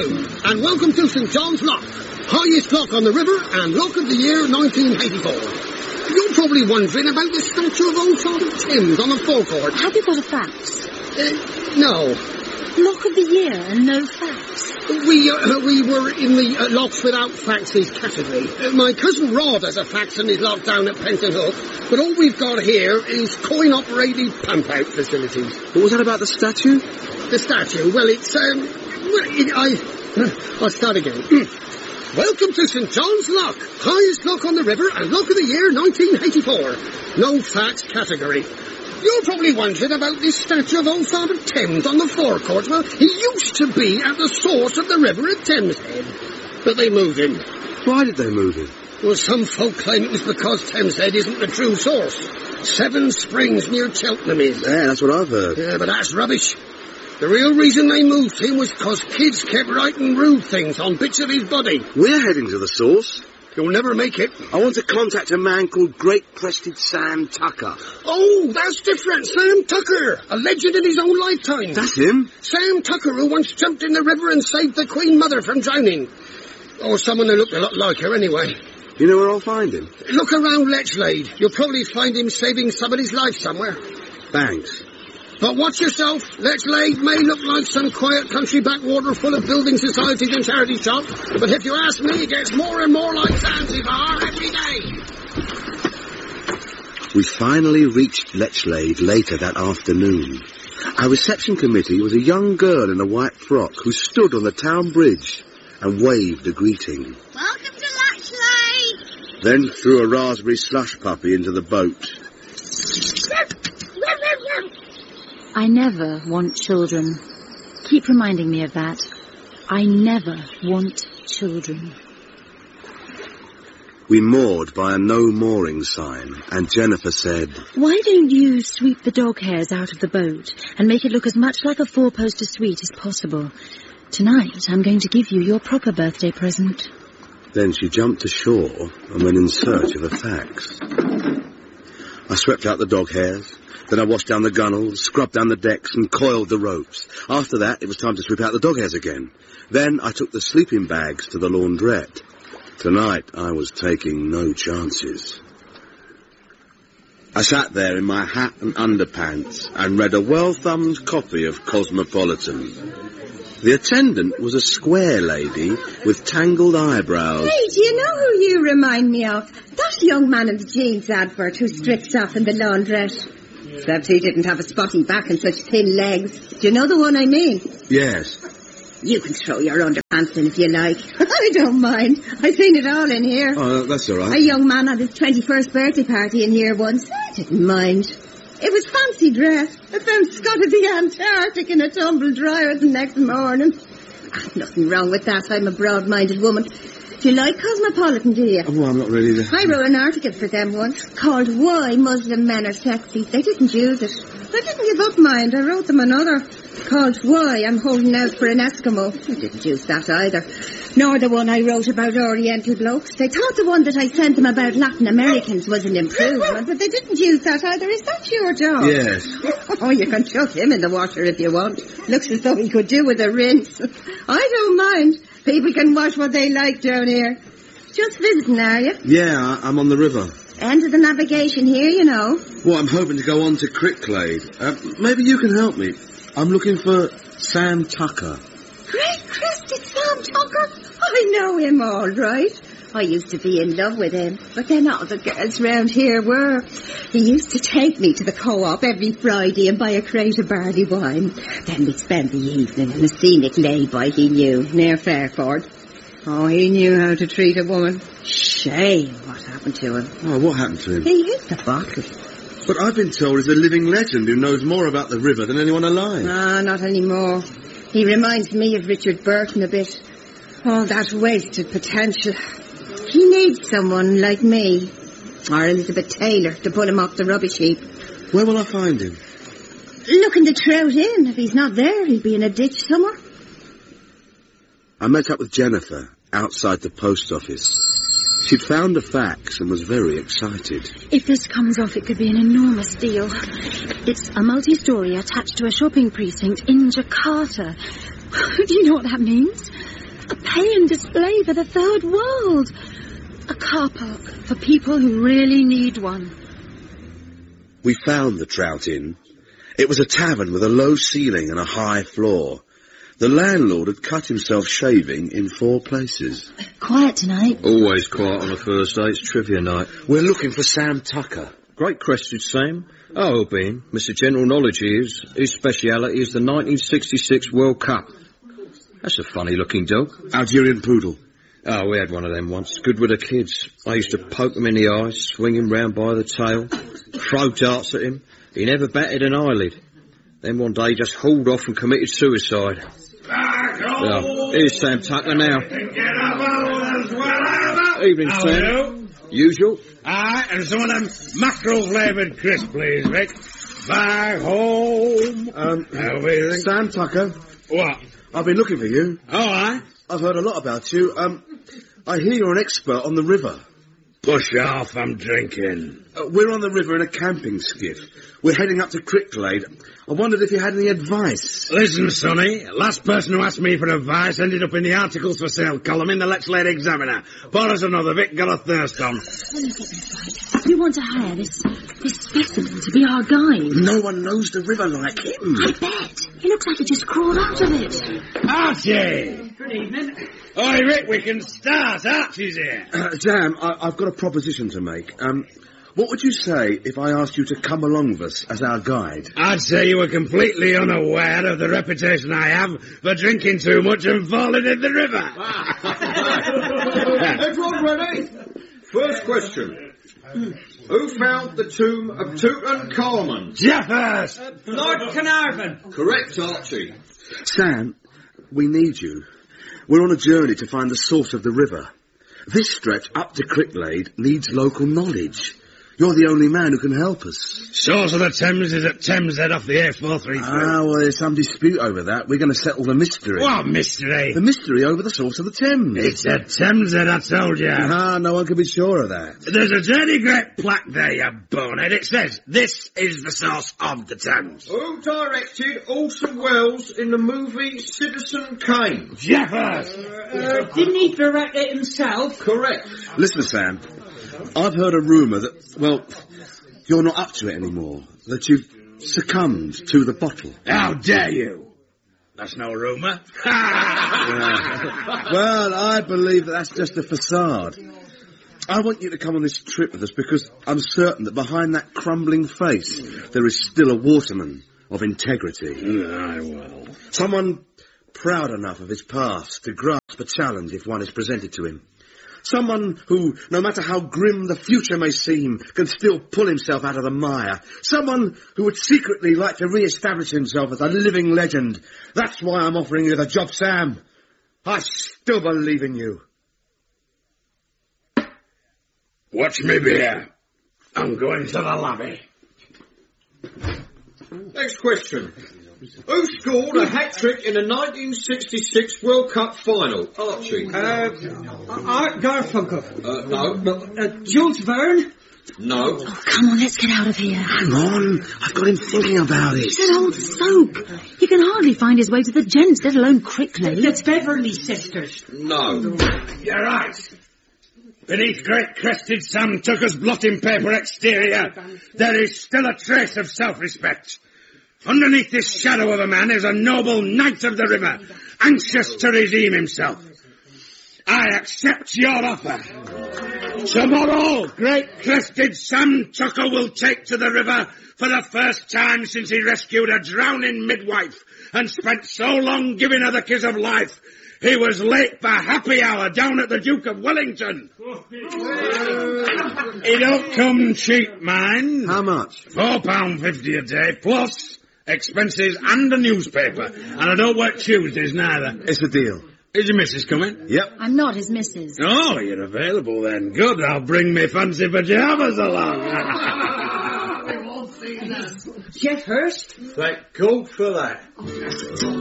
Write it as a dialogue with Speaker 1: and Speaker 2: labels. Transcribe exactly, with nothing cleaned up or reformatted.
Speaker 1: afternoon, and welcome to St John's Lock, highest lock on the river, and lock of the year nineteen eighty-four. You're probably wondering about the statue of old Father Thames on the forecourt.
Speaker 2: Have you got a fax?
Speaker 1: Uh, no.
Speaker 2: Lock of the year and no fax?
Speaker 1: We uh, we were in the uh, Locks Without Faxes category. Uh, my cousin Rod has a fax in his lock down at Penton Hook, but all we've got here is coin-operated pump-out facilities.
Speaker 3: What was that about the statue?
Speaker 1: The statue? Well, it's, um... Well, it, I... I'll start again. Welcome to St John's Lock, highest lock on the river and lock of the year nineteen eighty-four. No fax category. You're probably wondering about this statue of old Father Thames on the forecourt. Well, he used to be at the source of the river at Thameshead, but they moved him.
Speaker 3: Why did they move him?
Speaker 1: Well, some folk claim it was because Thameshead isn't the true source. Seven Springs near Cheltenham is.
Speaker 3: Yeah, that's what I've heard.
Speaker 1: Yeah, but that's rubbish. The real reason they moved him was because kids kept writing rude things on bits of his body.
Speaker 3: We're heading to the source.
Speaker 1: You'll never make it.
Speaker 3: I want to contact a man called Great-Crested Sam Tucker.
Speaker 1: Oh, that's different. Sam Tucker, a legend in his own lifetime.
Speaker 3: That's him?
Speaker 1: Sam Tucker, who once jumped in the river and saved the Queen Mother from drowning. Or someone who looked a lot like her anyway.
Speaker 3: You know where I'll find him?
Speaker 1: Look around Lechlade. You'll probably find him saving somebody's life somewhere.
Speaker 3: Thanks.
Speaker 1: But watch yourself. Lechlade may look like some quiet country backwater full of building societies and charity shops, but if you ask me, it gets more and more like Zanzibar every day.
Speaker 3: We finally reached Lechlade later that afternoon. Our reception committee was a young girl in a white frock who stood on the town bridge and waved a greeting.
Speaker 4: Welcome to Lechlade!
Speaker 3: Then threw a raspberry slush puppy into the boat.
Speaker 2: I never want children. Keep reminding me of that. I never want children.
Speaker 3: We moored by a no mooring sign, and Jennifer said,
Speaker 2: Why don't you sweep the dog hairs out of the boat and make it look as much like a four-poster suite as possible? Tonight I'm going to give you your proper birthday present.
Speaker 3: Then she jumped ashore and went in search of a fax. I swept out the dog hairs. Then I washed down the gunnels, scrubbed down the decks, and coiled the ropes. After that, it was time to sweep out the dog hairs again. Then I took the sleeping bags to the laundrette. Tonight, I was taking no chances. I sat there in my hat and underpants and read a well-thumbed copy of Cosmopolitan. The attendant was a square lady with tangled eyebrows.
Speaker 4: Hey, do you know who you remind me of? That young man in the jeans advert who stripped off in the laundrette. Except he didn't have a spotty back and such thin legs. Do you know the one I mean?
Speaker 3: Yes.
Speaker 4: You can throw your underpants in if you like. I don't mind. I've seen it all in here.
Speaker 3: Oh, that's all right.
Speaker 4: A young man had his twenty-first birthday party in here once. I didn't mind. It was fancy dress. I found Scott at the Antarctic in a tumble dryer the next morning. Ah, nothing wrong with that. I'm a broad-minded woman. Do you like Cosmopolitan, do you?
Speaker 3: Oh, well, I'm not really... The...
Speaker 4: I wrote an article for them once called Why Muslim Men Are Sexy. They didn't use it. I didn't give up mine. I wrote them another called Why I'm Holding Out for an Eskimo. I didn't use that either. Nor the one I wrote about Oriental blokes. They thought the one that I sent them about Latin Americans was an improvement, but they didn't use that either. Is that your job?
Speaker 3: Yes.
Speaker 4: Oh, you can chuck him in the water if you want. Looks as though he could do with a rinse. I don't mind. People can wash what they like down here. Just visiting, are you?
Speaker 3: Yeah, I'm on the river.
Speaker 4: End of the navigation here, you know.
Speaker 3: Well, I'm hoping to go on to Cricklade. Uh, maybe you can help me. I'm looking for Sam Tucker.
Speaker 4: Great-crested Sam Tucker? I know him all right. I used to be in love with him, but then all the girls round here were. He used to take me to the co-op every Friday and buy a crate of barley wine. Then we'd spend the evening in a scenic lay-by he knew, near Fairford. Oh, he knew how to treat a woman. Shame what happened to him.
Speaker 3: Oh, what happened to him?
Speaker 4: He hit the bottle.
Speaker 3: But I've been told he's a living legend who knows more about the river than anyone alive.
Speaker 4: Ah, not anymore. He reminds me of Richard Burton a bit. All that wasted potential. He needs someone like me, or Elizabeth Taylor, to pull him off the rubbish heap.
Speaker 3: Where will I find him?
Speaker 4: Look in the Trout Inn. If he's not there, he'll be in a ditch somewhere.
Speaker 3: I met up with Jennifer outside the post office. She'd found a fax and was very excited.
Speaker 2: If this comes off, it could be an enormous deal. It's a multi-story attached to a shopping precinct in Jakarta. Do you know what that means? A pay-and display for the third world. A car park for people who really need one.
Speaker 3: We found the Trout Inn. It was a tavern with a low ceiling and a high floor. The landlord had cut himself shaving in four places.
Speaker 2: Quiet tonight.
Speaker 5: Always quiet on a Thursday. It's trivia night.
Speaker 3: We're looking for Sam Tucker.
Speaker 5: Great crested Sam. Oh, he'll be in. Mister General Knowledge he is. His speciality is the nineteen sixty-six World Cup. That's a funny-looking dog.
Speaker 3: Algerian poodle.
Speaker 5: Oh, we had one of them once. Good with the kids. I used to poke him in the eye, swing him round by the tail, throw darts at him. He never batted an eyelid. Then one day he just hauled off and committed suicide. Oh, here's Sam Tucker now. Evening,
Speaker 6: How
Speaker 5: Sam.
Speaker 6: are you?
Speaker 5: Usual.
Speaker 6: Aye, and some of them mackerel-flavoured crisps, please, Rick. Back home.
Speaker 3: Um,
Speaker 6: How are you?
Speaker 3: Sam Tucker.
Speaker 6: What?
Speaker 3: I've been looking for you.
Speaker 6: Oh, aye?
Speaker 3: I've heard a lot about you. Um, I hear you're an expert on the river.
Speaker 6: Push off, I'm drinking.
Speaker 3: Uh, we're on the river in a camping skiff. We're heading up to Cricklade. I wondered if you had any advice.
Speaker 6: Listen, Sonny, last person who asked me for advice ended up in the articles for sale column in the Let's Late Examiner. Pour us another, Vic, got a thirst on.
Speaker 2: Let me get this right. We want to hire this, this specimen to be our guide.
Speaker 3: No one knows the river like him.
Speaker 2: I bet. He looks like he just crawled out of it.
Speaker 6: Archie! Good evening. Oi, Rick, we can start. Archie's here.
Speaker 3: Uh, Sam, I, I've got a proposition to make. Um, what would you say if I asked you to come along with us as our guide?
Speaker 6: I'd say you were completely unaware of the reputation I have for drinking too much and falling in the river.
Speaker 5: Everyone ready? First question. Who found the tomb of Tutankhamun?
Speaker 6: Jeffers!
Speaker 7: Lord Carnarvon.
Speaker 5: Correct, Archie.
Speaker 3: Sam, we need you. We're on a journey to find the source of the river. This stretch up to Cricklade needs local knowledge. You're the only man who can help us.
Speaker 6: Source of the Thames is at Thames Head off the A four thirty-three.
Speaker 3: Ah, well, there's some dispute over that. We're going to settle the mystery.
Speaker 6: What mystery?
Speaker 3: The mystery over the source of the Thames.
Speaker 6: It's at Thames Head, I told you.
Speaker 3: Ah, no one can be sure of that.
Speaker 6: There's a dirty great plaque there, you bonehead. It says, this is the source of the Thames.
Speaker 5: Who directed Orson Welles in the movie Citizen Kane?
Speaker 6: Jeffers!
Speaker 7: Uh, didn't he direct it himself?
Speaker 5: Correct.
Speaker 3: Listen, Sam, I've heard a rumour that, well, you're not up to it anymore. That you've succumbed to the bottle.
Speaker 6: How dare you? That's no rumour.
Speaker 3: Yeah. Well, I believe that that's just a facade. I want you to come on this trip with us because I'm certain that behind that crumbling face there is still a waterman of integrity.
Speaker 6: I will.
Speaker 3: Someone proud enough of his past to grasp a challenge if one is presented to him. Someone who, no matter how grim the future may seem, can still pull himself out of the mire. Someone who would secretly like to re-establish himself as a living legend. That's why I'm offering you the job, Sam. I still believe in you.
Speaker 6: Watch me beer. I'm going to the lobby.
Speaker 5: Next question. Who scored a hat-trick in the nineteen sixty-six World Cup final? Archie.
Speaker 7: Uh, Art Garfunkel.
Speaker 5: Uh, no.
Speaker 7: Uh, Jules Verne.
Speaker 5: No.
Speaker 2: Oh, come on, let's get out of here.
Speaker 3: Hang on, I've got him thinking about it.
Speaker 2: He's an old soak. He can hardly find his way to the gents, let alone Cricklade.
Speaker 7: The Beverly Sisters.
Speaker 5: No.
Speaker 6: You're right. Beneath great crested Sam Tucker's blotting paper exterior, there is still a trace of self-respect. Underneath this shadow of a man is a noble knight of the river, anxious to redeem himself. I accept your offer. Tomorrow, great-crested Sam Tucker will take to the river for the first time since he rescued a drowning midwife and spent so long giving her the kiss of life. He was late for happy hour down at the Duke of Wellington. He don't come cheap, mind.
Speaker 3: How much?
Speaker 6: Four pound fifty a day, plus expenses and a newspaper. And I don't work Tuesdays neither.
Speaker 3: It's a deal.
Speaker 6: Is your missus coming?
Speaker 3: Yep.
Speaker 2: I'm not his missus.
Speaker 6: Oh, you're available then. Good, I'll bring me fancy pyjamas along.
Speaker 7: Jeff Hurst.
Speaker 5: Thank God for that.